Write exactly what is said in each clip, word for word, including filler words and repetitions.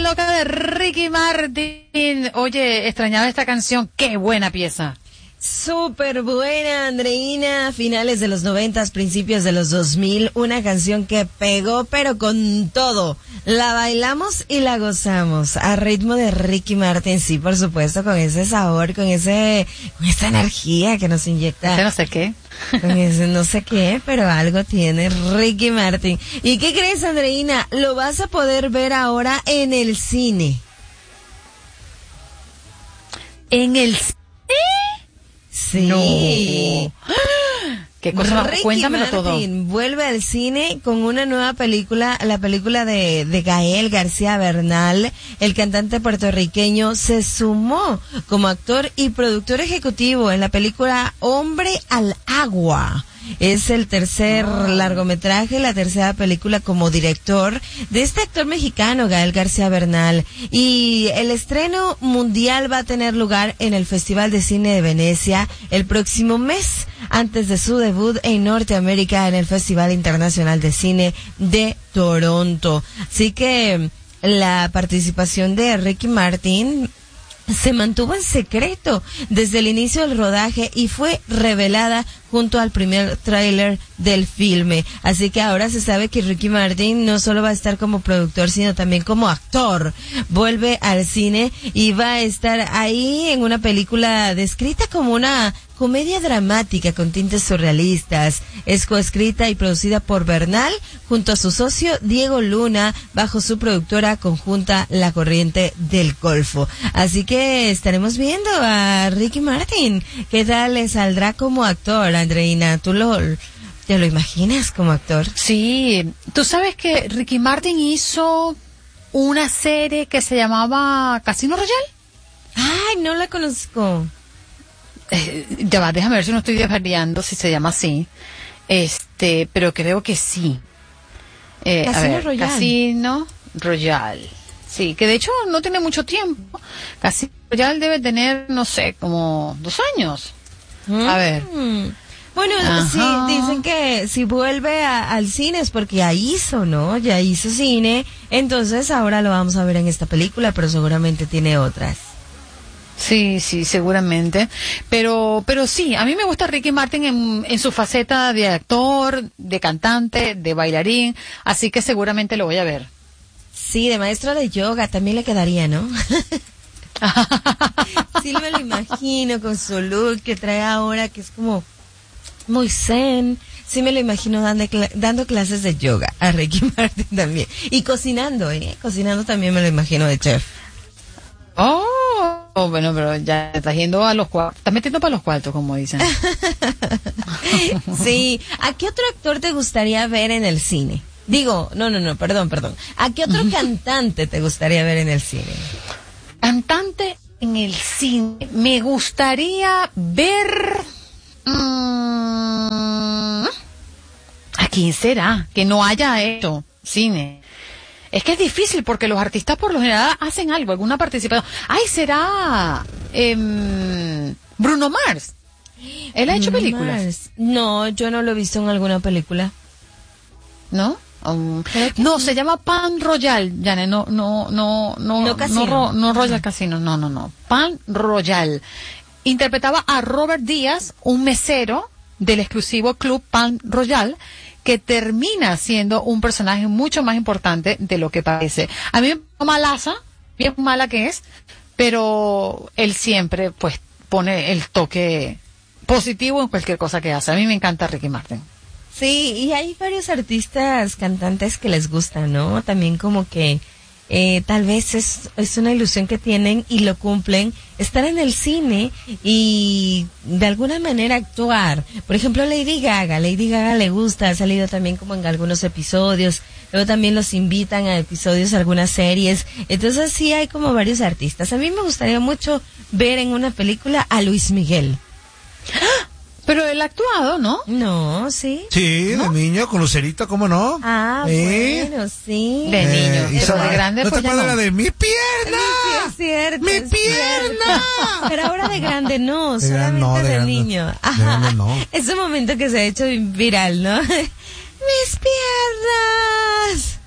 loca de Ricky Martin. Oye, extrañaba esta canción. Qué buena pieza. Súper buena, Andreina, finales de los noventas, principios de los dos mil, una canción que pegó pero con todo. La bailamos y la gozamos a ritmo de Ricky Martin, sí, por supuesto, con ese sabor, con ese, con esa energía que nos inyecta. Este no sé qué. Con ese no sé qué, pero algo tiene Ricky Martin. ¿Y qué crees, Andreina? Lo vas a poder ver ahora en el cine. ¿En el cine? Sí. No. ¿Qué cosa? Ricky Cuéntamelo Martin todo. Vuelve al cine con una nueva película, la película de, de Gael García Bernal. El cantante puertorriqueño se sumó como actor y productor ejecutivo en la película Hombre al Agua. Es el tercer oh. largometraje, la tercera película como director de este actor mexicano, Gael García Bernal. Y el estreno mundial va a tener lugar en el Festival de Cine de Venecia el próximo mes, antes de su debut en Norteamérica en el Festival Internacional de Cine de Toronto. Así que la participación de Ricky Martin se mantuvo en secreto desde el inicio del rodaje y fue revelada junto al primer tráiler del filme. Así que ahora se sabe que Ricky Martin no solo va a estar como productor, sino también como actor. Vuelve al cine y va a estar ahí en una película descrita como una comedia dramática con tintes surrealistas. Es coescrita y producida por Bernal junto a su socio Diego Luna bajo su productora conjunta La Corriente del Golfo. Así que estaremos viendo a Ricky Martin. ¿Qué tal le saldrá como actor, Andreina? ¿Tú lo, te lo imaginas como actor? Sí, tú sabes que Ricky Martin hizo una serie que se llamaba Casino Royale. Ay, no la conozco. Eh, ya va, déjame ver si no estoy desvariando, si se llama así. Este, pero creo que sí. Eh, Casino a ver, Royale. Casino Royale. Sí, que de hecho no tiene mucho tiempo. Casino Royale debe tener, no sé, como dos años. Mm. A ver. Bueno, Ajá. sí, dicen que si vuelve a, al cine es porque ya hizo, ¿no? Ya hizo cine, entonces ahora lo vamos a ver en esta película, pero seguramente tiene otras. Sí, sí, seguramente. Pero, pero sí, a mí me gusta Ricky Martin en, en su faceta de actor, de cantante, de bailarín, así que seguramente lo voy a ver. Sí, de maestro de yoga también le quedaría, ¿no? Sí me lo imagino con su look que trae ahora, que es como muy zen. Sí me lo imagino dando, dando clases de yoga a Ricky Martin también. Y cocinando, ¿eh? Cocinando también me lo imagino de chef. Oh, oh bueno, pero ya estás yendo a los cuartos, estás metiendo para los cuartos, como dicen. Sí. ¿A qué otro actor te gustaría ver en el cine? Digo, no, no, no, perdón, perdón. ¿A qué otro cantante te gustaría ver en el cine? Cantante en el cine. Me gustaría ver... Mmm, ¿a quién será? Que no haya hecho cine. Es que es difícil porque los artistas por lo general hacen algo, alguna participación. ¡Ay, será eh, Bruno Mars! ¿Él ha hecho Bruno películas? Mars. No, yo no lo he visto en alguna película. ¿No? Um, no, se llama Pan Royal, Yane, no, no, no, no, No Casino. no, no Royal Casino, no, no, no, Pan Royal. Interpretaba a Robert Díaz, un mesero del exclusivo club Pan Royal, que termina siendo un personaje mucho más importante de lo que parece. A mí me parece malaza, bien mala que es, pero él siempre, pues, pone el toque positivo en cualquier cosa que hace. A mí me encanta Ricky Martin. Sí, y hay varios artistas, cantantes que les gusta, ¿no? También como que eh, tal vez es, es una ilusión que tienen y lo cumplen, estar en el cine y de alguna manera actuar. Por ejemplo, Lady Gaga, Lady Gaga le gusta, ha salido también como en algunos episodios, luego también los invitan a episodios, a algunas series. Entonces sí hay como varios artistas. A mí me gustaría mucho ver en una película a Luis Miguel. Pero él ha actuado, ¿no? No, sí. Sí, ¿no? de niño, con Lucerita, ¿cómo no? Ah, ¿Eh? bueno, sí. De niño. Eh, y Pero se- de grande, ¿No pues te ya acuerdas no. la de mi pierna? Sí, es cierto. ¡Mi es pierna! cierto. Pero ahora de grande no, De solamente gran- no, de de, grande- niño. de grande no. Es un momento que se ha hecho viral, ¿no? ¡Mis piernas!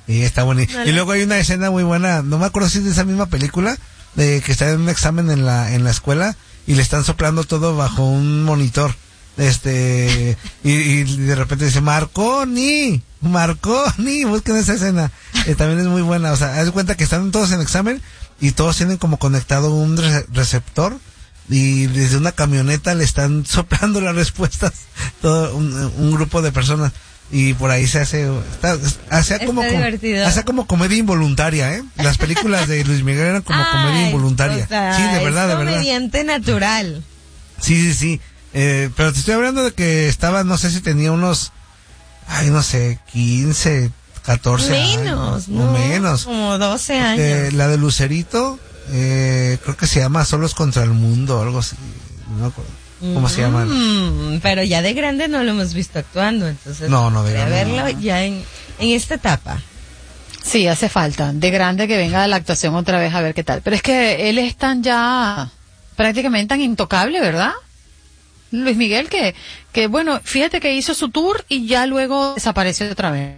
Y está bonito. No, y luego hay una escena muy buena, no me acuerdo si es de esa misma película, de que está en un examen en la en la escuela y le están soplando todo bajo un monitor. Este, y, y de repente dice, Marconi, Marconi, busquen esa escena. Eh, también es muy buena, o sea, haz de cuenta que están todos en examen y todos tienen como conectado un re- receptor y desde una camioneta le están soplando las respuestas todo un, un grupo de personas y por ahí se hace está, hace Está como divertido. hace como comedia involuntaria, ¿eh? Las películas de Luis Miguel eran como comedia Ay, involuntaria. o sea, Sí, de verdad, es de verdad. comediante natural. Sí, sí, sí. Eh, pero te estoy hablando de que estaba, no sé si tenía unos, ay, no sé, quince, catorce Menos, años. ¿no? O menos. Como doce Eh, años. la de Lucerito, eh, creo que se llama Solos contra el Mundo o algo así. No me acuerdo. ¿Cómo se llama? Mm, pero ya de grande no lo hemos visto actuando, entonces. No, no, de grande verlo no. ya en, en esta etapa. Sí, hace falta. De grande que venga la actuación otra vez a ver qué tal. Pero es que él es tan ya, prácticamente tan intocable, ¿verdad? Luis Miguel, que, que bueno, fíjate que hizo su tour y ya luego desapareció otra vez.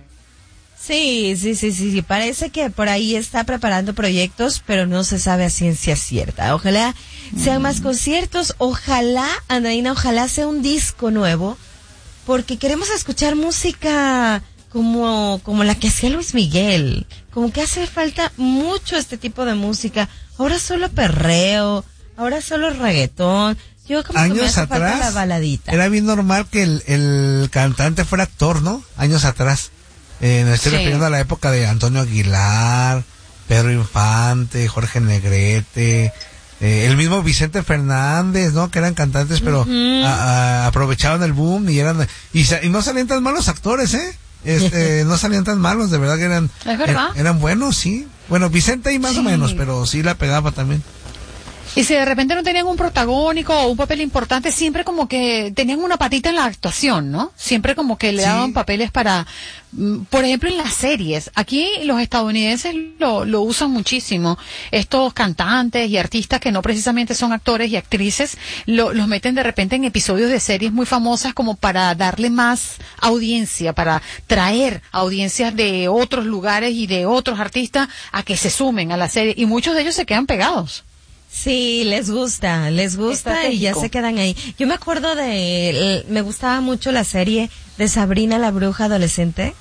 Sí, sí, sí, sí, sí. Parece que por ahí está preparando proyectos, pero no se sabe a ciencia cierta. Ojalá sean más conciertos, ojalá, Andreina, ojalá sea un disco nuevo, porque queremos escuchar música como, como la que hacía Luis Miguel. Como que hace falta mucho este tipo de música. Ahora solo perreo, ahora solo reggaetón. Yo como que me Años hace falta la atrás baladita. era bien normal que el, el cantante fuera actor, ¿no? Años atrás. Eh, me estoy Sí. refiriendo a la época de Antonio Aguilar, Pedro Infante, Jorge Negrete, eh, el mismo Vicente Fernández, ¿no? Que eran cantantes, pero Ujú. a- a- aprovechaban el boom y eran y, sa- y no salían tan malos actores, ¿eh? Este, no salían tan malos, de verdad que eran Es verdad. er- eran buenos, sí. Bueno, Vicente y más o Sí. menos, pero sí la pegaba también. Y si de repente no tenían un protagónico o un papel importante, siempre como que tenían una patita en la actuación, ¿no? Siempre como que le Sí. daban papeles para, mm, por ejemplo, en las series. Aquí los estadounidenses lo, lo usan muchísimo. Estos cantantes y artistas que no precisamente son actores y actrices, lo- los meten de repente en episodios de series muy famosas como para darle más audiencia, para traer audiencias de otros lugares y de otros artistas a que se sumen a la serie. Y muchos de ellos se quedan pegados. Sí, les gusta, les gusta y ya Estratégico. se quedan ahí. Yo me acuerdo de, el- me gustaba mucho la serie de Sabrina la bruja adolescente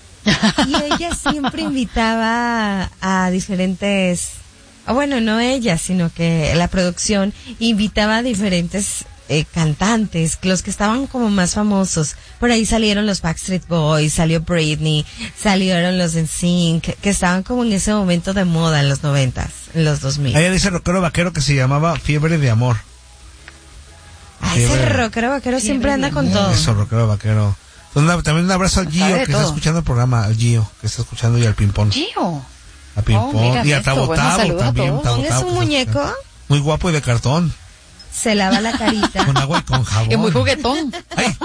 y ella siempre invitaba a diferentes, ah, bueno, no ella, sino que la producción invitaba a diferentes eh, cantantes, los que estaban como más famosos. Por ahí salieron los Backstreet Boys, salió Britney, salieron los N Sync, que estaban como en ese momento de moda en los noventas, en los dos mil. Ahí dice el rockero vaquero que se llamaba Fiebre de Amor. Ah, ese Fiebre. rockero vaquero siempre anda con todo. Eso, rockero vaquero. Una- también un abrazo al Gio Sabe que de está todo. escuchando el programa, al Gio que está escuchando y al Pimpón. Gio. A Pimpón Oh, mira y a esto. Tabo Bueno, Tabo saludos a también. todos. Tabo ¿Quién es Tabo, un que está muñeco? escuchando. Muy guapo y de cartón, Se lava la carita. con agua y con jabón. Es muy juguetón. Ay,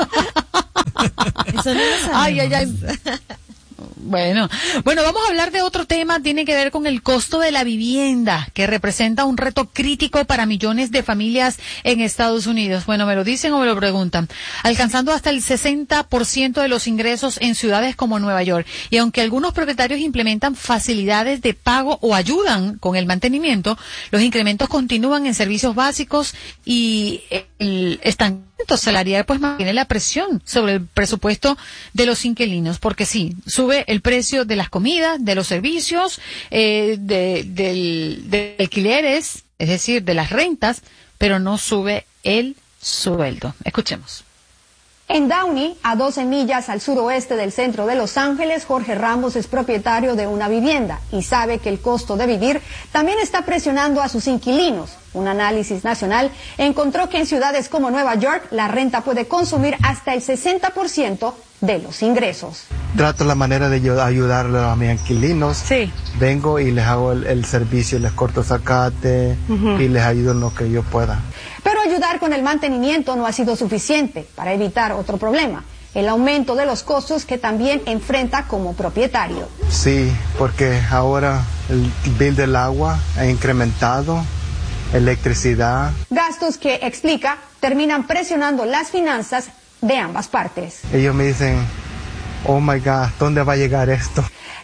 Eso no lo sabemos. Ay, ay, ay. Bueno, bueno, vamos a hablar de otro tema, tiene que ver con el costo de la vivienda, que representa un reto crítico para millones de familias en Estados Unidos. Bueno, me lo dicen o me lo preguntan. Alcanzando hasta el sesenta por ciento de los ingresos en ciudades como Nueva York. Y aunque algunos propietarios implementan facilidades de pago o ayudan con el mantenimiento, los incrementos continúan en servicios básicos y el estancamiento salarial pues mantiene la presión sobre el presupuesto de los inquilinos, porque sí, sube el precio de las comidas, de los servicios, eh, de, del, de alquileres, es decir, de las rentas, pero no sube el sueldo. Escuchemos. En Downey, a doce millas al suroeste del centro de Los Ángeles, Jorge Ramos es propietario de una vivienda y sabe que el costo de vivir también está presionando a sus inquilinos. Un análisis nacional encontró que en ciudades como Nueva York la renta puede consumir hasta el sesenta por ciento de los ingresos. Trato la manera de yo ayudarle a mis inquilinos. Sí. Vengo y les hago el, el servicio, les corto zacate y les ayudo en lo que yo pueda. Pero ayudar con el mantenimiento no ha sido suficiente para evitar otro problema, el aumento de los costos que también enfrenta como propietario. Sí, porque ahora el bill del agua ha incrementado, electricidad. Gastos que, explica, terminan presionando las finanzas de ambas partes. Ellos me dicen, oh my God, ¿dónde va a llegar esto?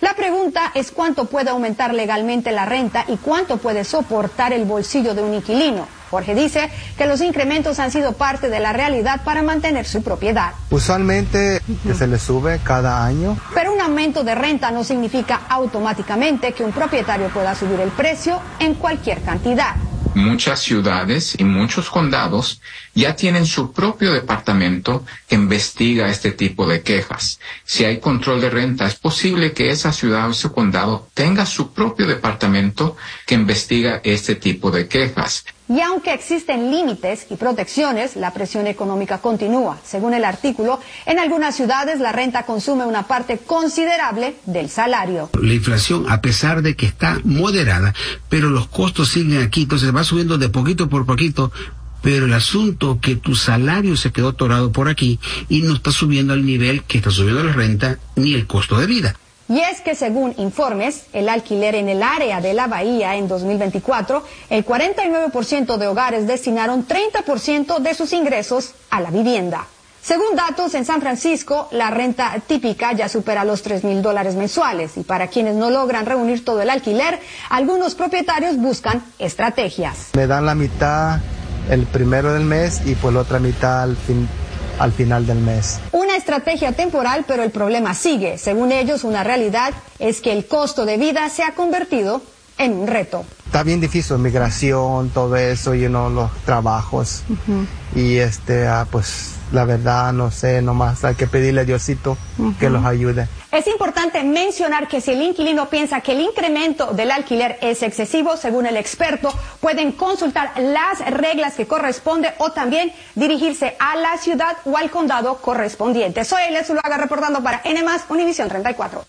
La pregunta es cuánto puede aumentar legalmente la renta y cuánto puede soportar el bolsillo de un inquilino. Jorge dice que los incrementos han sido parte de la realidad para mantener su propiedad. Usualmente que se le sube cada año. Pero un aumento de renta no significa automáticamente que un propietario pueda subir el precio en cualquier cantidad. Muchas ciudades y muchos condados ya tienen su propio departamento que investiga este tipo de quejas. Si hay control de renta, es posible que esa ciudad o ese condado tenga su propio departamento que investiga este tipo de quejas. Y aunque existen límites y protecciones, la presión económica continúa. Según el artículo, en algunas ciudades la renta consume una parte considerable del salario. La inflación, a pesar de que está moderada, pero los costos siguen aquí, entonces va subiendo de poquito por poquito, pero el asunto que tu salario se quedó atorado por aquí y no está subiendo al nivel que está subiendo la renta ni el costo de vida. Y es que según informes, el alquiler en el área de la Bahía en dos mil veinticuatro, el cuarenta y nueve por ciento de hogares destinaron treinta por ciento de sus ingresos a la vivienda. Según datos, en San Francisco, la renta típica ya supera los tres mil dólares mensuales. Y para quienes no logran reunir todo el alquiler, algunos propietarios buscan estrategias. Me dan la mitad el primero del mes y por la otra mitad al fin. al final del mes. Una estrategia temporal, pero el problema sigue. Según ellos, una realidad es que el costo de vida se ha convertido en un reto. Está bien difícil, migración, todo eso, you know, los trabajos. Uh-huh. Y este, ah, pues la verdad, no sé, nomás hay que pedirle a Diosito uh-huh. que los ayude. Es importante mencionar que si el inquilino piensa que el incremento del alquiler es excesivo, según el experto, pueden consultar las reglas que corresponden o también dirigirse a la ciudad o al condado correspondiente. Soy Elia Zuluaga reportando para N más, Univisión treinta y cuatro.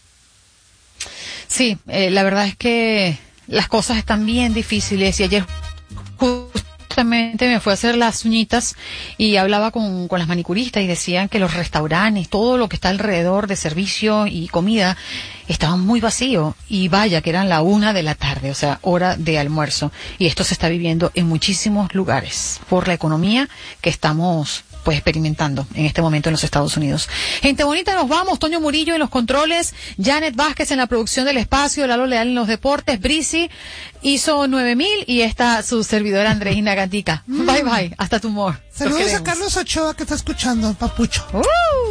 Sí, eh, la verdad es que las cosas están bien difíciles y ayer justamente me fui a hacer las uñitas y hablaba con, con las manicuristas y decían que los restaurantes, todo lo que está alrededor de servicio y comida estaba muy vacío y vaya que eran la una de la tarde, o sea, hora de almuerzo, y esto se está viviendo en muchísimos lugares por la economía que estamos pues experimentando en este momento en los Estados Unidos. Gente bonita, nos vamos. Toño Murillo en los controles, Janet Vázquez en la producción del espacio, Lalo Leal en los deportes, Brisi hizo nueve mil y está su servidora Andreina Gantica. Bye bye, hasta tu humor. Saludos a Carlos Ochoa que está escuchando, papucho. Uh.